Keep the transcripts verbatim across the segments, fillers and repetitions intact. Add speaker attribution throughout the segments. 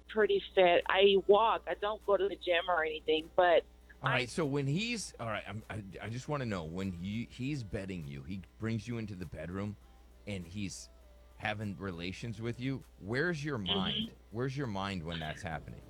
Speaker 1: pretty fit. I walk. I don't go to the gym or anything, but
Speaker 2: All
Speaker 1: I
Speaker 2: right, so when he's all right, I'm, I I just want to know when he he's bedding you, he brings you into the bedroom, and he's having relations with you. Where's your mind? Where's your mind when that's happening?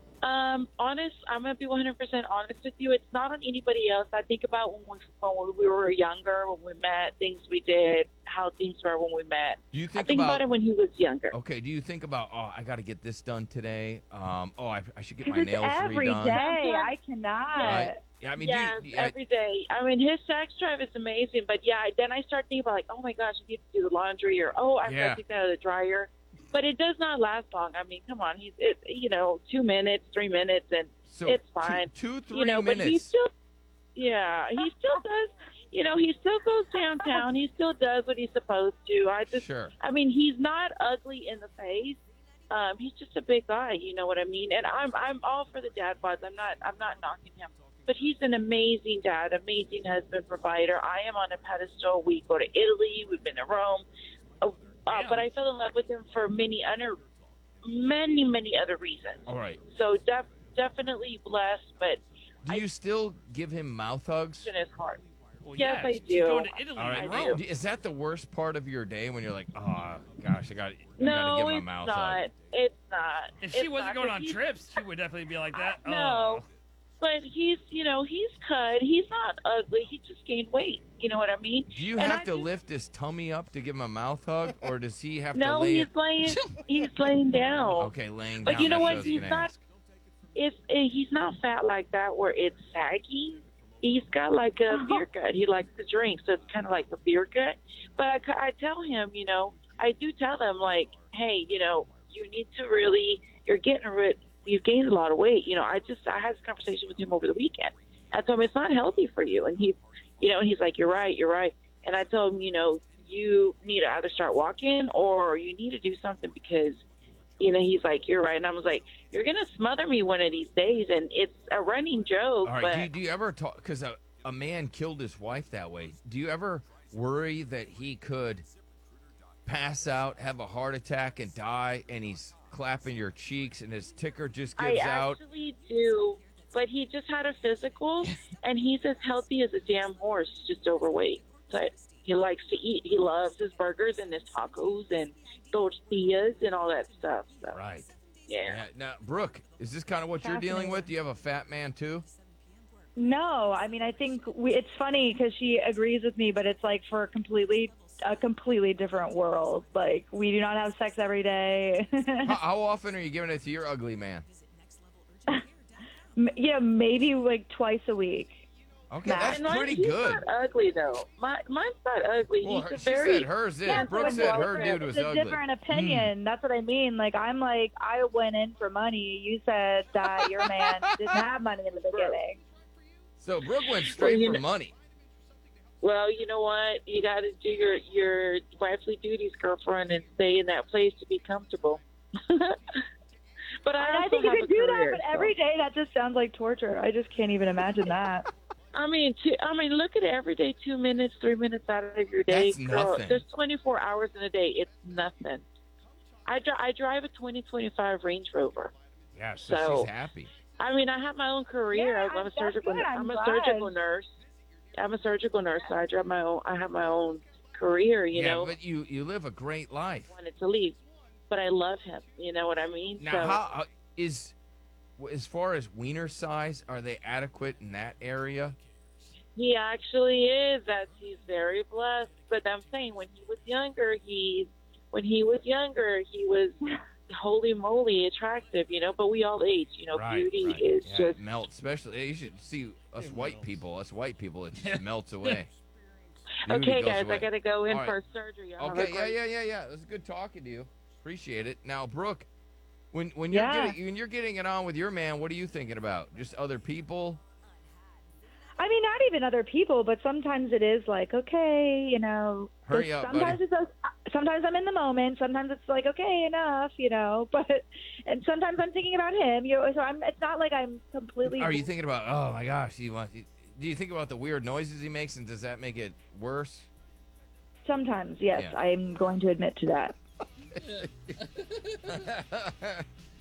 Speaker 1: Um, honest, I'm gonna be one hundred percent honest with you. It's not on anybody else. I think about when we, when we were younger, when we met, things we did, how things were when we met.
Speaker 2: Do you
Speaker 1: I
Speaker 2: think
Speaker 1: think about,
Speaker 2: about
Speaker 1: it when he was younger.
Speaker 2: okay? Do you think about oh, I got to get this done today? Um, oh, I, I should get
Speaker 3: Because
Speaker 2: my
Speaker 3: it's
Speaker 2: nails
Speaker 3: every
Speaker 2: redone.
Speaker 3: day.
Speaker 1: Sometimes-
Speaker 3: I cannot.
Speaker 2: Right? Yeah, I mean, do
Speaker 1: Yes,
Speaker 2: you, yeah,
Speaker 1: every day. I mean, his sex drive is amazing, but yeah, then I start thinking about like, oh my gosh, I need to do the laundry, or oh, I
Speaker 2: Yeah.
Speaker 1: have to take that out of the dryer. But it does not last long. I mean, come on, he's it, you know, two minutes, three minutes, and
Speaker 2: so
Speaker 1: it's
Speaker 2: two-
Speaker 1: fine.
Speaker 2: Two, three
Speaker 1: you know,
Speaker 2: minutes.
Speaker 1: but he still, yeah, he still does. You know, he still goes downtown. He still does what he's supposed to. I just,
Speaker 2: Sure.
Speaker 1: I mean, he's not ugly in the face. Um, he's just a big guy. You know what I mean? And I'm, I'm all for the dad bods. I'm not, I'm not knocking him. But he's an amazing dad, amazing husband, provider. I am on a pedestal. We go to Italy. We've been to Rome. Uh, uh, but I fell in love with him for many other, many, many other reasons.
Speaker 2: All right.
Speaker 1: So def- definitely blessed, but
Speaker 2: Do you still give him mouth hugs?
Speaker 1: in his heart.
Speaker 4: Well,
Speaker 1: Yes,
Speaker 4: yeah,
Speaker 1: I
Speaker 4: she's
Speaker 1: do.
Speaker 4: going to Italy
Speaker 2: All right.
Speaker 4: and
Speaker 1: I
Speaker 4: Rome.
Speaker 1: do.
Speaker 2: Is that the worst part of your day when you're like, oh gosh, I got, I
Speaker 1: No,
Speaker 2: got to get my
Speaker 1: it's
Speaker 2: mouth
Speaker 1: not.
Speaker 2: hug?
Speaker 1: It's not.
Speaker 4: If
Speaker 1: It's
Speaker 4: she wasn't
Speaker 1: not,
Speaker 4: going
Speaker 1: 'cause
Speaker 4: on
Speaker 1: he's-
Speaker 4: trips, she would definitely be like that.
Speaker 1: No.
Speaker 4: Oh.
Speaker 1: But he's, you know, he's cut. He's not ugly. He just gained weight. You know what I mean?
Speaker 2: Do you
Speaker 1: And
Speaker 2: have
Speaker 1: I
Speaker 2: to
Speaker 1: just-
Speaker 2: lift his tummy up to give him a mouth hug, or does he have to
Speaker 1: No,
Speaker 2: lay
Speaker 1: he's
Speaker 2: it?
Speaker 1: laying. He's laying down.
Speaker 2: Okay, laying
Speaker 1: But
Speaker 2: down.
Speaker 1: you know
Speaker 2: that's
Speaker 1: what?
Speaker 2: I was
Speaker 1: He's
Speaker 2: gonna
Speaker 1: not-
Speaker 2: ask.
Speaker 1: It's eh, he's not fat like that where it's saggy. He's got like a beer gut. He likes to drink, so it's kind of like a beer gut. But I, I tell him, you know, I do tell him like, hey, you know, you need to really, you're getting rid, you've gained a lot of weight. You know, I just I had this conversation with him over the weekend. I told him it's not healthy for you, and he, you know, he's like, you're right, you're right. And I told him, you know, you need to either start walking or you need to do something because, you know, he's like, you're right. And I was like, you're going to smother me one of these days. And it's a running joke.
Speaker 2: All right.
Speaker 1: but
Speaker 2: Do you, do you ever talk? Because a, a man killed his wife that way. Do you ever worry that he could pass out, have a heart attack, and die, and he's clapping your cheeks, and his ticker just
Speaker 1: I
Speaker 2: gives out?
Speaker 1: actually do. But he just had a physical, and he's as healthy as a damn horse, just overweight. But he likes to eat. He loves his burgers and his tacos and tortillas and all that stuff. So,
Speaker 2: Right.
Speaker 1: yeah.
Speaker 2: Yeah. Now, Brooke, is this kind of what you're dealing with? Do you have a fat man too?
Speaker 3: No, I mean, I think we, it's funny because she agrees with me, but it's like for a completely, a completely different world. Like we do not have sex every day.
Speaker 2: how, how often are you giving it to your ugly man?
Speaker 3: M- yeah, maybe like twice a week.
Speaker 2: Okay,
Speaker 3: Nah.
Speaker 2: that's
Speaker 1: And mine-
Speaker 2: pretty
Speaker 1: he's
Speaker 2: good.
Speaker 1: not ugly, though. My, mine's not ugly.
Speaker 2: Well,
Speaker 1: he's
Speaker 2: her,
Speaker 1: a
Speaker 2: she
Speaker 1: very...
Speaker 2: said hers is.
Speaker 3: Yeah,
Speaker 2: Brooke
Speaker 3: so
Speaker 2: said
Speaker 3: it's
Speaker 2: her
Speaker 3: different.
Speaker 2: dude was
Speaker 3: it's a
Speaker 2: ugly.
Speaker 3: different opinion. That's what I mean. Like I'm like I went in for money. You said that your man didn't have money in the beginning.
Speaker 2: So Brooke went straight
Speaker 1: you
Speaker 2: for
Speaker 1: know-
Speaker 2: money.
Speaker 1: Well, you know what? You got to do your your wifely duties, girlfriend, and stay in that place to be comfortable. But I,
Speaker 3: And I
Speaker 1: also
Speaker 3: think you
Speaker 1: have
Speaker 3: can
Speaker 1: a
Speaker 3: do
Speaker 1: career,
Speaker 3: that, but
Speaker 1: so-
Speaker 3: every day that just sounds like torture. I just can't even imagine that.
Speaker 1: I mean, two, I mean, look at it every day. Two minutes, three minutes out of your day,
Speaker 2: That's
Speaker 1: girl.
Speaker 2: nothing.
Speaker 1: There's twenty-four hours in a day. It's nothing. I, dri- I drive a twenty twenty-five Range Rover.
Speaker 2: Yeah, so,
Speaker 1: So-
Speaker 2: she's happy.
Speaker 1: I mean, I have my own career.
Speaker 3: Yeah,
Speaker 1: I'm a
Speaker 3: that's
Speaker 1: surgical.
Speaker 3: good. I'm
Speaker 1: I'm a
Speaker 3: glad.
Speaker 1: surgical nurse. I'm a surgical nurse. So I drive my own. I have my own career. You
Speaker 2: yeah,
Speaker 1: know,
Speaker 2: but you you live a great life.
Speaker 1: wanted to leave, but I love him. You know what I mean?
Speaker 2: Now,
Speaker 1: so,
Speaker 2: how uh, is as far as wiener size? Are they adequate in that area?
Speaker 1: He actually is. That he's very blessed. But I'm saying when he was younger, he when he was younger, he was holy moly attractive, you know. But we all age, you know.
Speaker 2: right,
Speaker 1: Beauty
Speaker 2: right.
Speaker 1: is
Speaker 2: yeah,
Speaker 1: just
Speaker 2: it melts. Especially you should see us
Speaker 4: It
Speaker 2: white
Speaker 4: melts.
Speaker 2: people. Us white people, it just melts away. Beauty
Speaker 1: okay,
Speaker 2: goes
Speaker 1: guys.
Speaker 2: away.
Speaker 1: I gotta go in
Speaker 2: All right.
Speaker 1: for surgery. I'll have a
Speaker 2: Okay, yeah,
Speaker 1: great-
Speaker 2: yeah, yeah, yeah. It was good talking to you. Appreciate it. Now, Brooke, when when you're
Speaker 3: Yeah.
Speaker 2: getting when you're getting it on with your man, what are you thinking about? Just other people?
Speaker 3: I mean, not even other people, but sometimes it is like, okay, you know.
Speaker 2: Hurry
Speaker 3: this-
Speaker 2: up,
Speaker 3: Sometimes
Speaker 2: buddy.
Speaker 3: it's a, sometimes I'm in the moment. Sometimes it's like, okay, enough, you know. But and sometimes I'm thinking about him. You know, so I'm. It's not like I'm completely.
Speaker 2: Are you thinking about? Oh my gosh, you want? Do you think about the weird noises he makes, and does that make it worse?
Speaker 3: Sometimes, yes,
Speaker 2: Yeah.
Speaker 3: I'm going to admit to that.